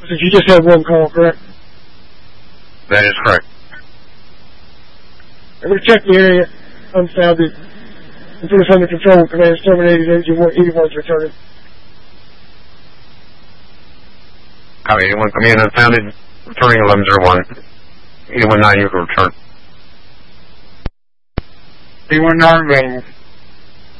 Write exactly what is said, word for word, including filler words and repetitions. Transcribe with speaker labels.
Speaker 1: Since you just had one call, correct?
Speaker 2: That is correct.
Speaker 1: I'm going to check the area unfounded and put us under control. Command is terminated. Engine eighty-one is returning.
Speaker 2: Copy. eighty-one, come in unfounded. Returning eleven oh one. eighty-one nine, you can return.
Speaker 3: eighty-one nine, ready.